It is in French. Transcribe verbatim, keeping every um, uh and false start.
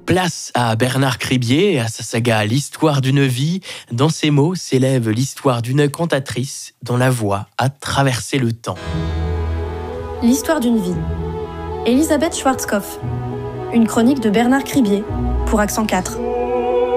Place à Bernard Cribier et à sa saga L'histoire d'une vie. Dans ces mots s'élève l'histoire d'une cantatrice dont la voix a traversé le temps. L'histoire d'une vie. Elisabeth Schwarzkopf. Une chronique de Bernard Cribier pour Accent quatre.